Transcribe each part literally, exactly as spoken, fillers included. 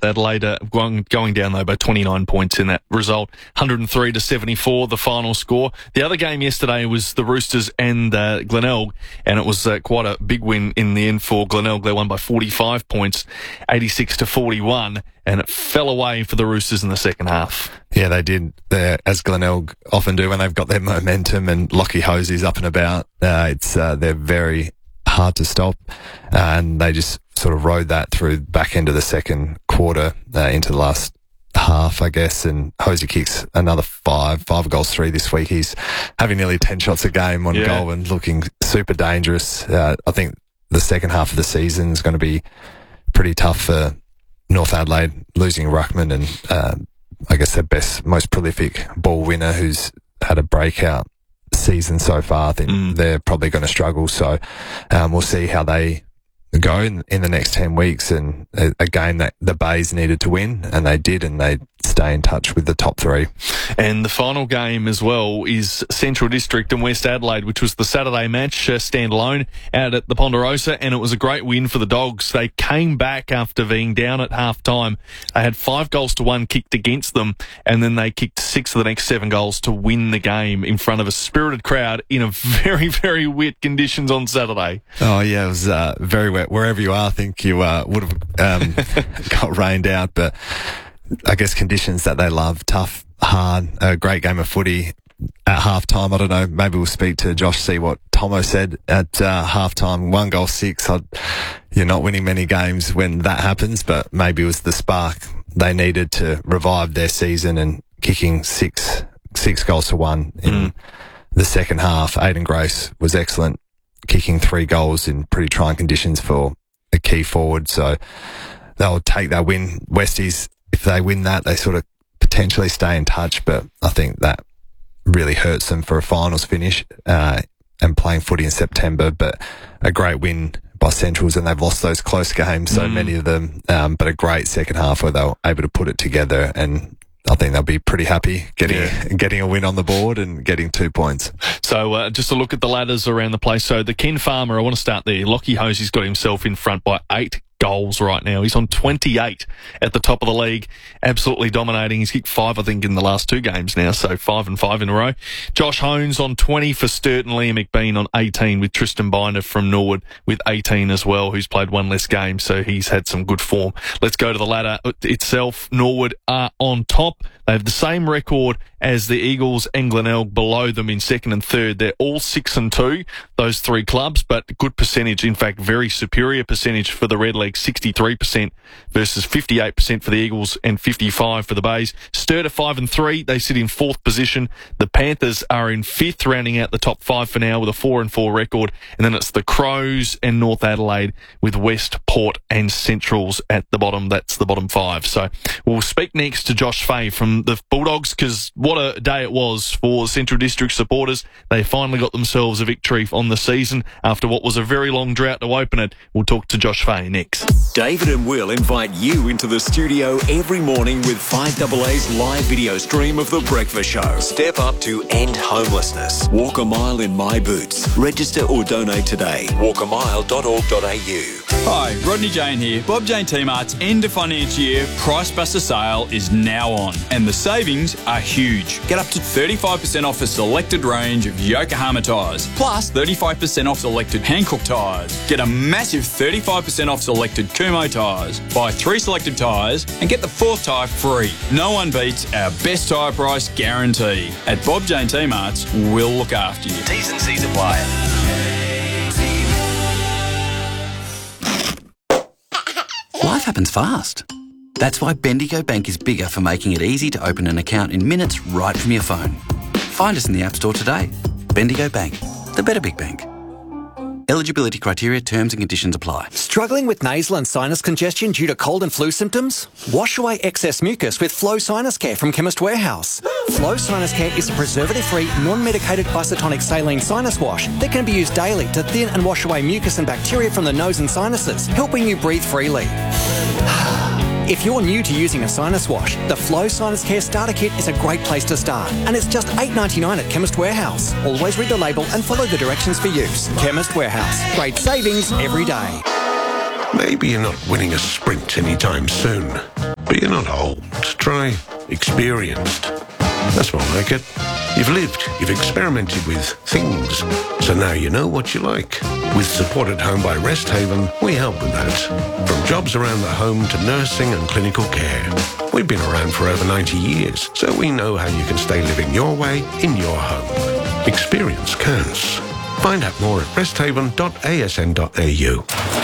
Adelaide uh, going, going down, though, by twenty-nine points in that result. one hundred three to seventy-four, the final score. The other game yesterday was the Roosters and uh, Glenelg, and it was uh, quite a big win in the end for Glenelg. They won by forty-five points, eighty-six to forty-one, and it fell away for the Roosters in the second half. Yeah, they did, They're, as Glenelg often do when they've got their momentum and Lockie Hosey's up and about. Uh, it's uh, they're very hard to stop, uh, and they just sort of rode that through back end of the second quarter uh, into the last half, I guess, and Hosey kicks another five, five goals three this week. He's having nearly ten shots a game on yeah. goal and looking super dangerous. Uh, I think the second half of the season is going to be pretty tough for North Adelaide, losing Ruckman and uh, I guess their best, most prolific ball winner who's had a breakout season so far. I think mm. they're probably going to struggle. So um, we'll see how they go in, in the next ten weeks, and a, a game that the Bays needed to win, and they did, and they stay in touch with the top three. And the final game as well is Central District and West Adelaide, which was the Saturday match, uh, standalone out at the Ponderosa, and it was a great win for the Dogs. They came back after being down at half time. They had five goals to one kicked against them, and then they kicked six of the next seven goals to win the game in front of a spirited crowd in a very, very wet conditions on Saturday. Oh yeah, it was uh, very wet. Wherever you are, I think you uh, would have um, got rained out, but I guess conditions that they love, tough, hard, a great game of footy at half time. I don't know, maybe we'll speak to Josh, see what Tomo said at uh, half time. One goal, six. I'd, you're not winning many games when that happens, but maybe it was the spark they needed to revive their season, and kicking six, six goals to one in mm. the second half. Aiden Grace was excellent, kicking three goals in pretty trying conditions for a key forward. So they'll take that win. Westies, if they win that, they sort of potentially stay in touch, but I think that really hurts them for a finals finish uh, and playing footy in September. But a great win by Centrals, and they've lost those close games, so mm. many of them, um, but a great second half where they were able to put it together, and I think they'll be pretty happy getting yeah. getting a win on the board and getting two points. So uh, just to look at the ladders around the place. So the Ken Farmer, I want to start there. Lockie Hosey's got himself in front by eight goals right now. He's on twenty-eight at the top of the league, absolutely dominating. He's kicked five, I think, in the last two games now, so five and five in a row. Josh Hones on twenty for Sturt, and Liam McBean on eighteen, with Tristan Binder from Norwood with eighteen as well, who's played one less game, so he's had some good form. Let's go to the ladder itself. Norwood are on top. They have the same record as the Eagles and Glenelg below them in second and third. They're all six and two, those three clubs, but good percentage. In fact, very superior percentage for the Redlegs, sixty-three percent versus fifty-eight percent for the Eagles and fifty-five for the Bays. Sturt are five and three. They sit in fourth position. The Panthers are in fifth, rounding out the top five for now with a four and four record. And then it's the Crows and North Adelaide with West, Port and Centrals at the bottom. That's the bottom five. So we'll speak next to Josh Fay from the Bulldogs, because what a day it was for Central District supporters. They finally got themselves a victory on the season after what was a very long drought to open it. We'll talk to Josh Fay next. David and Will invite you into the studio every morning with five A A's live video stream of The Breakfast Show. Step up to end homelessness. Walk a mile in my boots. Register or donate today. walk a mile dot org dot a u. Hi, Rodney Jane here. Bob Jane T-Mart's end of financial year Price Buster sale is now on, and the savings are huge. Get up to thirty-five percent off a selected range of Yokohama tyres, plus thirty-five percent off selected Hankook tyres. Get a massive thirty-five percent off selected Kumho tyres. Buy three selected tyres and get the fourth tyre free. No one beats our best tyre price guarantee. At Bob Jane T-Mart's, we'll look after you. T's and C's apply. Life happens fast. That's why Bendigo Bank is bigger for making it easy to open an account in minutes right from your phone. Find us in the App Store today. Bendigo Bank, the better big bank. Eligibility criteria, terms and conditions apply. Struggling with nasal and sinus congestion due to cold and flu symptoms? Wash away excess mucus with Flow Sinus Care from Chemist Warehouse. Flow Sinus Care is a preservative-free, non-medicated isotonic saline sinus wash that can be used daily to thin and wash away mucus and bacteria from the nose and sinuses, helping you breathe freely. If you're new to using a sinus wash, the Flow Sinus Care Starter Kit is a great place to start, and it's just eight dollars ninety-nine at Chemist Warehouse. Always read the label and follow the directions for use. Chemist Warehouse. Great savings every day. Maybe you're not winning a sprint anytime soon, But you're not old. Try experienced. That's more like it. You've lived, you've experimented with things, so now you know what you like. With Support at Home by Rest Haven, we help with that. From jobs around the home to nursing and clinical care. We've been around for over ninety years, so we know how you can stay living your way in your home. Experience counts. Find out more at resthaven dot a s n dot a u.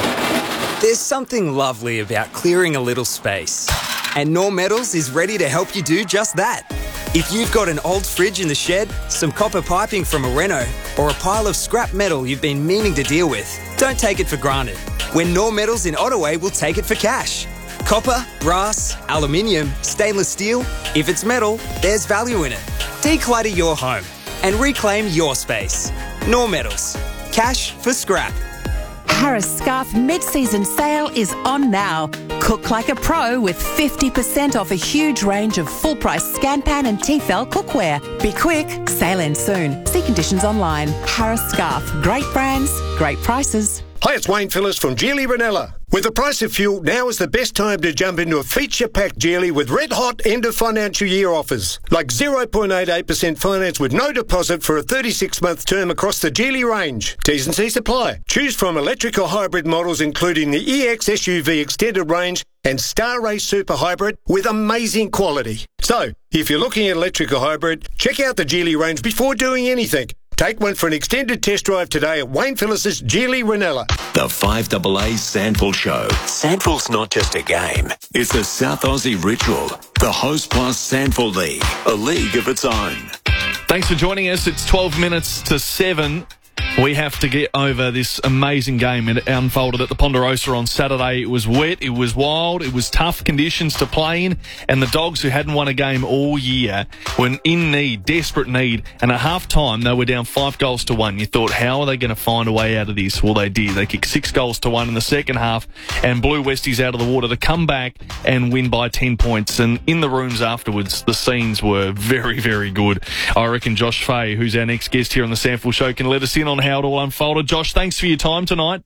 There's something lovely about clearing a little space. And Norm Metals is ready to help you do just that. If you've got an old fridge in the shed, some copper piping from a reno, or a pile of scrap metal you've been meaning to deal with, don't take it for granted. When Norm Metals in Ottaway will take it for cash. Copper, brass, aluminium, stainless steel, if it's metal, there's value in it. Declutter your home and reclaim your space. Norm Metals. Cash for scrap. Harris Scarf mid-season sale is on now. Cook like a pro with fifty percent off a huge range of full-price Scanpan and Tefal cookware. Be quick, sale ends soon. See conditions online. Harris Scarf. Great brands, great prices. Hi, it's Wayne Phillips from Geely Ranella. With the price of fuel, now is the best time to jump into a feature-packed Geely with red-hot end-of-financial year offers. Like zero point eight eight percent finance with no deposit for a thirty-six month term across the Geely range. T's and C's apply. Choose from electric or hybrid models including the E X S U V Extended Range and Star Race Super Hybrid with amazing quality. So, if you're looking at electric or hybrid, check out the Geely range before doing anything. Take one for an extended test drive today at Wayne Phillips' Geely Ranella. The five A A Sandful Show. Sandful's not just a game. It's a South Aussie ritual. The Host Plus Sandful League. A league of its own. Thanks for joining us. It's twelve minutes to seven. We have to get over this amazing game. It unfolded at the Ponderosa on Saturday. It was wet, it was wild, it was tough conditions to play in, and the Dogs, who hadn't won a game all year, were in need, desperate need, and at half-time they were down five goals to one. You thought, how are they going to find a way out of this? Well, they did. They kicked six goals to one in the second half and blew Westies out of the water to come back and win by ten points. And in the rooms afterwards, the scenes were very, very good. I reckon Josh Fay, who's our next guest here on the Sandful Show, can let us in on how it all unfolded. Josh, thanks for your time tonight.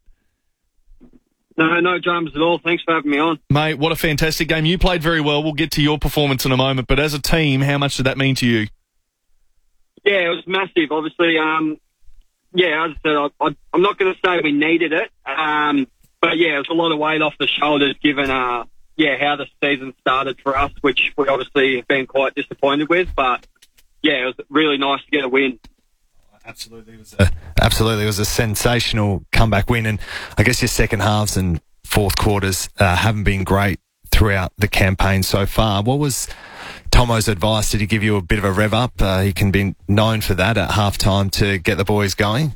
No, no dramas at all. Thanks for having me on. Mate, what a fantastic game. You played very well. We'll get to your performance in a moment, but as a team, how much did that mean to you? Yeah, it was massive. Obviously, um, yeah, as I said, I, I, I'm not going to say we needed it, um, but yeah, it was a lot of weight off the shoulders given, uh, yeah, how the season started for us, which we obviously have been quite disappointed with, but yeah, it was really nice to get a win. Absolutely, it was a, absolutely, it was a sensational comeback win, and I guess your second halves and fourth quarters uh, haven't been great throughout the campaign so far. What was Tomo's advice? Did he give you a bit of a rev up? Uh, he can be known for that at halftime to get the boys going.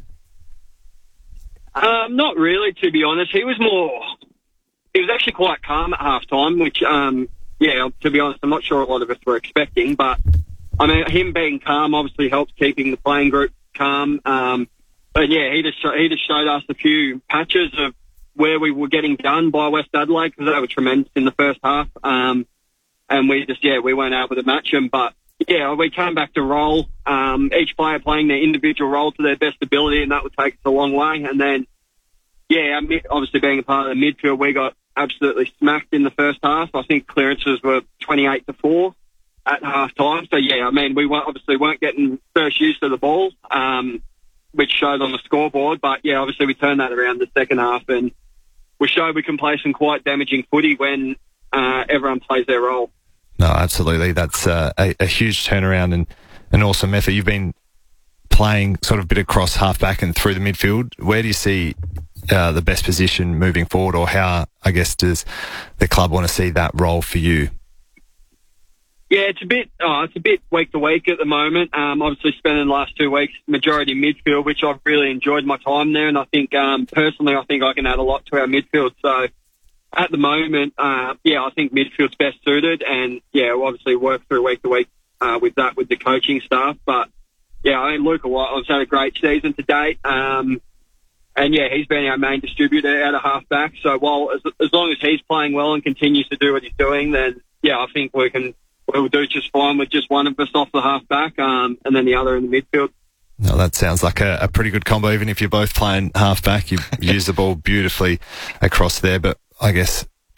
Um, not really, to be honest. He was more. He was actually quite calm at halftime, which, um, yeah, to be honest, I'm not sure a lot of us were expecting, but I mean, him being calm obviously helps keeping the playing group calm. Um, but yeah, he just, he just showed us a few patches of where we were getting done by West Adelaide because they were tremendous in the first half. Um, and we just, yeah, we weren't able to match them. But yeah, we came back to roll, um, each player playing their individual role to their best ability, and that would take us a long way. And then, yeah, obviously being a part of the midfield, we got absolutely smacked in the first half. I think clearances were twenty-eight to four. At half time. So, yeah, I mean, we weren't, obviously weren't getting first use of the ball, um, which showed on the scoreboard. But, yeah, obviously we turned that around the second half and we showed we can play some quite damaging footy when uh, everyone plays their role. No, absolutely. That's uh, a, a huge turnaround and an awesome effort. You've been playing sort of a bit across half-back and through the midfield. Where do you see uh, the best position moving forward, or how, I guess, does the club want to see that role for you? Yeah, it's a bit, oh, it's a bit week to week at the moment. Um, obviously spending the last two weeks majority midfield, which I've really enjoyed my time there. And I think, um, personally, I think I can add a lot to our midfield. So at the moment, uh, yeah, I think midfield's best suited, and yeah, we'll obviously work through week to week, uh, with that, with the coaching staff. But yeah, I mean, Luke has had a great season to date. Um, and yeah, he's been our main distributor out of half-back. So while, as, as long as he's playing well and continues to do what he's doing, then yeah, I think we can, we'll do just fine with just one of us off the half-back, um, and then the other in the midfield. No, that sounds like a, a pretty good combo. Even if you're both playing half-back, you use the ball beautifully across there. But I guess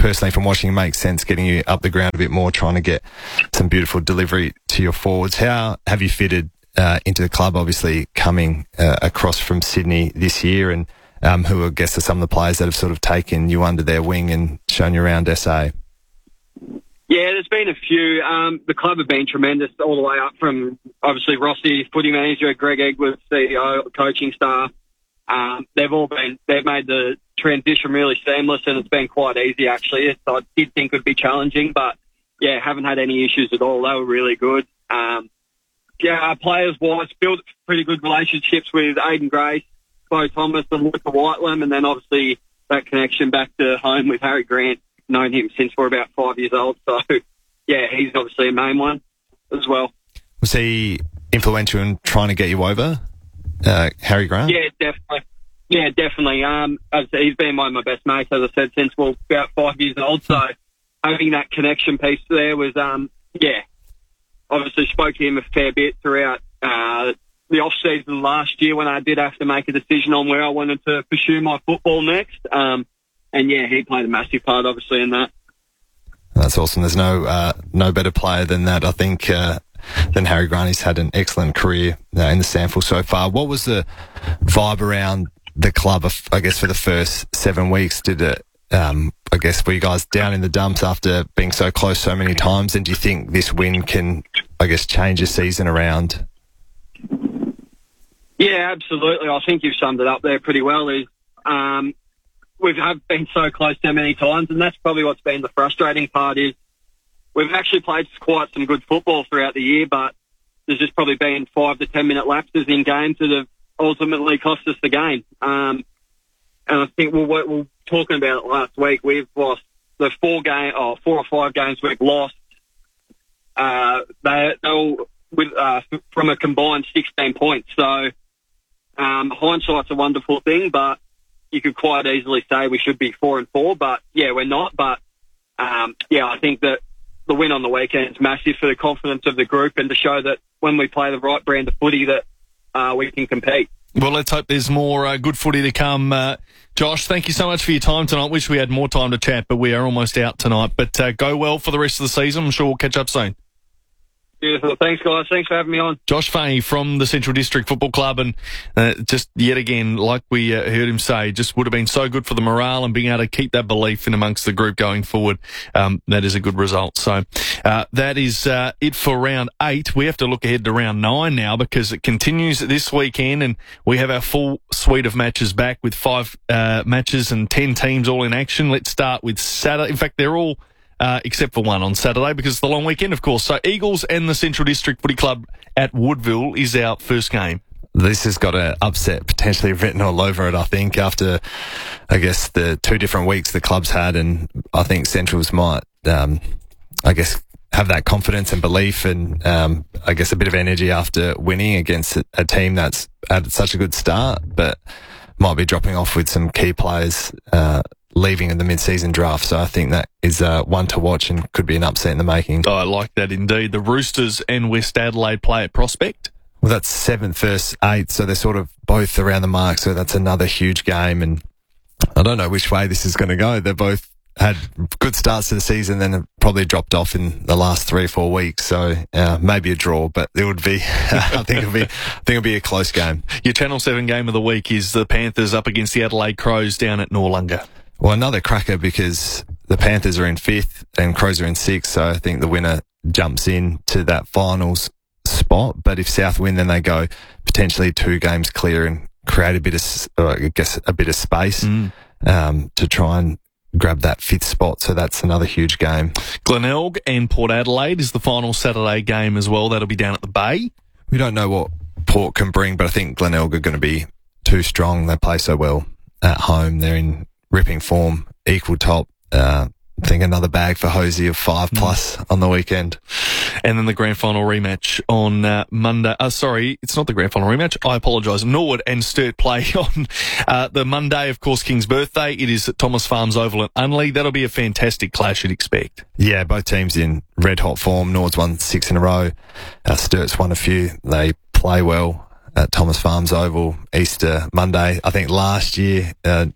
personally from watching, it makes sense getting you up the ground a bit more, trying to get some beautiful delivery to your forwards. How have you fitted uh, into the club, obviously coming uh, across from Sydney this year, and um, who I guess are some of the players that have sort of taken you under their wing and shown you around S A? Yeah, there's been a few. Um, the club have been tremendous all the way up from, obviously, Rossi, footy manager, Greg Edwards, C E O, coaching staff. Um, they've all been, they've made the transition really seamless, and it's been quite easy, actually. So I did think it would be challenging, but, yeah, haven't had any issues at all. They were really good. Um, yeah, players-wise, built pretty good relationships with Aidan Grace, Bo Thomas and Luca Whitelam, and then, obviously, that connection back to home with Harry Grant. Known him since we're about five years old. So, yeah, he's obviously a main one as well. Was he influential in trying to get you over, uh, Harry Grant? Yeah, definitely. Yeah, definitely. Um, as I said, he's been one of my best mates, as I said, since we're about five years old. So having that connection piece there was, um, yeah, obviously spoke to him a fair bit throughout uh, the off-season last year when I did have to make a decision on where I wanted to pursue my football next. Um, And, yeah, he played a massive part, obviously, in that. That's awesome. There's no uh, no better player than that, I think, uh, than Harry Grant. He's had an excellent career uh, in the sample so far. What was the vibe around the club, I guess, for the first seven weeks? Did it, um, I guess, were you guys down in the dumps after being so close so many times? And do you think this win can, I guess, change your season around? Yeah, absolutely. I think you've summed it up there pretty well. Is um, we have been so close so many times, and that's probably what's been the frustrating part is we've actually played quite some good football throughout the year, but there's just probably been five to ten minute lapses in games that have ultimately cost us the game. Um, and I think we we're, we're talking about it last week. We've lost the four game, or four or five games we've lost. Uh, they they with uh, from a combined sixteen points. So um, hindsight's a wonderful thing, but you could quite easily say we should be four and four, but yeah, we're not. But um, yeah, I think that the win on the weekend is massive for the confidence of the group and to show that when we play the right brand of footy that uh, we can compete. Well, let's hope there's more uh, good footy to come. Uh, Josh, thank you so much for your time tonight. Wish we had more time to chat, but we are almost out tonight. But uh, go well for the rest of the season. I'm sure we'll catch up soon. Beautiful. Thanks, guys. Thanks for having me on. Josh Fahey from the Central District Football Club, and uh, just yet again, like we uh, heard him say, just would have been so good for the morale and being able to keep that belief in amongst the group going forward. Um, that is a good result. So uh, that is uh, it for round eight. We have to look ahead to round nine now because it continues this weekend, and we have our full suite of matches back with five uh, matches and ten teams all in action. Let's start with Saturday. In fact, they're all Uh, except for one on Saturday because it's the long weekend, of course. So Eagles and the Central District Footy Club at Woodville is our first game. This has got an upset potentially written all over it, I think, after, I guess, the two different weeks the club's had, and I think Centrals might, um, I guess, have that confidence and belief and, um, I guess, a bit of energy after winning against a, a team that's had such a good start, but might be dropping off with some key players uh leaving in the mid-season draft. So I think that is uh, one to watch and could be an upset in the making. Oh, I like that indeed. The Roosters and West Adelaide play at Prospect. Well, that's seventh versus eighth, so they're sort of both around the mark, so that's another huge game, and I don't know which way this is going to go. They've both had good starts to the season, then have probably dropped off in the last three or four weeks, so uh, maybe a draw, but it would be, I think it'll be, I think it'll be a close game. Your Channel seven game of the week is the Panthers up against the Adelaide Crows down at Noarlunga. Well, another cracker because the Panthers are in fifth and Crows are in sixth, so I think the winner jumps in to that finals spot. But if South win, then they go potentially two games clear and create a bit of, uh, I guess, a bit of space mm. um, to try and grab that fifth spot. So that's another huge game. Glenelg and Port Adelaide is the final Saturday game as well. That'll be down at the Bay. We don't know what Port can bring, but I think Glenelg are going to be too strong. They play so well at home. They're in ripping form, equal top. Uh, I think another bag for Hosey of five plus mm. on the weekend. And then the grand final rematch on uh, Monday. Uh, sorry, it's not the grand final rematch. I apologise. Norwood and Sturt play on uh, the Monday, of course, King's birthday. It is at Thomas Farms Oval at Unley. That'll be a fantastic clash, you'd expect. Yeah, both teams in red-hot form. Norwood's won six in a row. Uh, Sturt's won a few. They play well at Thomas Farms Oval. Easter Monday. I think last year... Uh,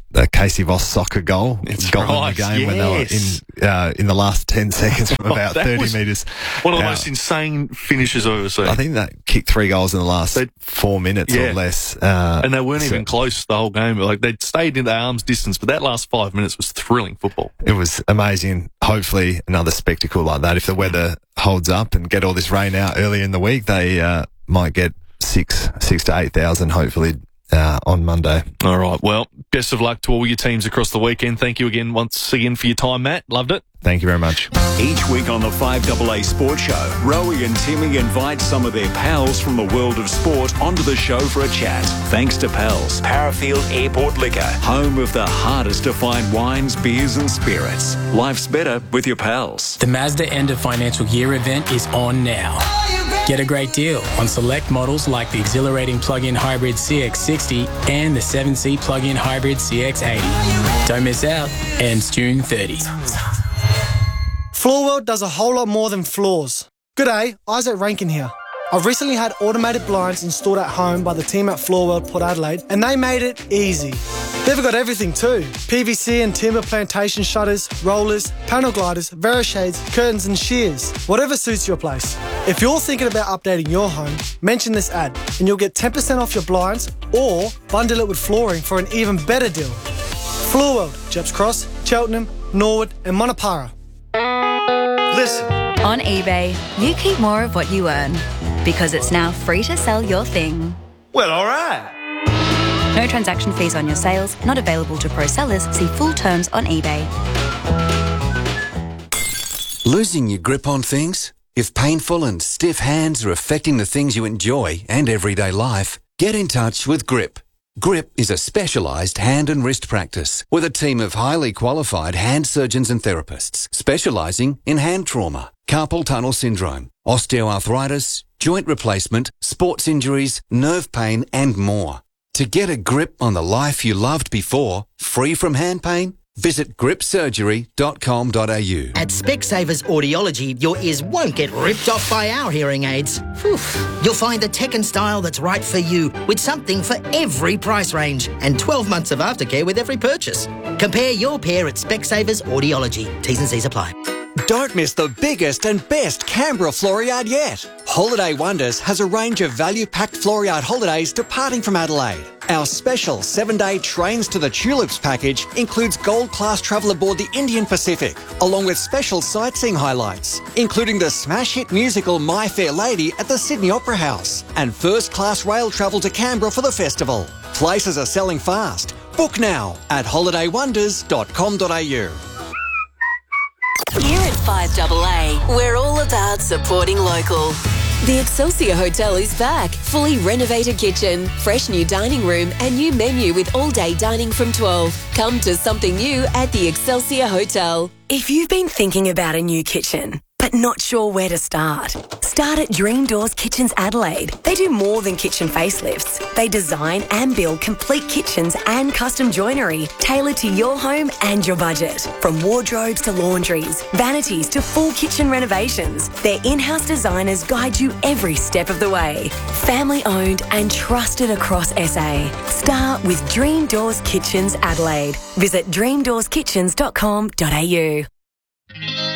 the Casey Voss soccer goal. It's got right, them the game when they were yes. in uh, in the last ten seconds from Oh, about that thirty was metres. One of the out. most insane finishes I've ever seen. I think that kicked three goals in the last They'd- four minutes Yeah. or less. Uh, and they weren't so even close the whole game. Like, they'd stayed in the arm's distance, but that last five minutes was thrilling football. It was amazing. Hopefully another spectacle like that. If the weather holds up and get all this rain out early in the week, they uh, might get six, six to eight thousand, hopefully, uh, on Monday. All right. Well, best of luck to all your teams across the weekend. Thank you again once again for your time, Matt. Loved it. Thank you very much. Each week on the five A A Sports Show, Rowie and Timmy invite some of their pals from the world of sport onto the show for a chat. Thanks to Pals, Parafield Airport Liquor, home of the hardest to find wines, beers and spirits. Life's better with your pals. The Mazda End of Financial Year event is on now. Get a great deal on select models like the exhilarating plug-in hybrid C X sixty and the seven seat plug-in hybrid C X eighty. Don't miss out. Ends June thirtieth. Floorworld does a whole lot more than floors. G'day, Isaac Rankin here. I've recently had automated blinds installed at home by the team at Floorworld Port Adelaide, and they made it easy. They've got everything too. P V C and timber plantation shutters, rollers, panel gliders, Verishades, curtains and shears. Whatever suits your place. If you're thinking about updating your home, mention this ad and you'll get ten percent off your blinds or bundle it with flooring for an even better deal. Floorworld, Jeps Cross, Cheltenham, Norwood and Monopara. Listen. On eBay, you keep more of what you earn because it's now free to sell your thing. Well, all right. No transaction fees on your sales, not available to pro sellers. See full terms on eBay. Losing your grip on things? If painful and stiff hands are affecting the things you enjoy and everyday life, get in touch with Grip. Grip is a specialised hand and wrist practice with a team of highly qualified hand surgeons and therapists specialising in hand trauma, carpal tunnel syndrome, osteoarthritis, joint replacement, sports injuries, nerve pain and more. To get a grip on the life you loved before, free from hand pain, visit grip surgery dot com dot a u. At Specsavers Audiology, your ears won't get ripped off by our hearing aids. Whew. You'll find the tech and style that's right for you with something for every price range and twelve months of aftercare with every purchase. Compare your pair at Specsavers Audiology. T's and C's apply. Don't miss the biggest and best Canberra Flooryard yet. Holiday Wonders has a range of value-packed Flooryard holidays departing from Adelaide. Our special seven-day Trains to the Tulips package includes gold-class travel aboard the Indian Pacific, along with special sightseeing highlights, including the smash hit musical My Fair Lady at the Sydney Opera House, and first-class rail travel to Canberra for the festival. Places are selling fast. Book now at holiday wonders dot com dot a u. Here at five A A, we're all about supporting local. The Excelsior Hotel is back. Fully renovated kitchen, fresh new dining room and new menu with all-day dining from twelve. Come to something new at the Excelsior Hotel. If you've been thinking about a new kitchen, but not sure where to start, start at Dream Doors Kitchens Adelaide. They do more than kitchen facelifts. They design and build complete kitchens and custom joinery tailored to your home and your budget. From wardrobes to laundries, vanities to full kitchen renovations, their in-house designers guide you every step of the way. Family owned and trusted across S A. Start with Dream Doors Kitchens Adelaide. Visit dream doors kitchens dot com dot a u.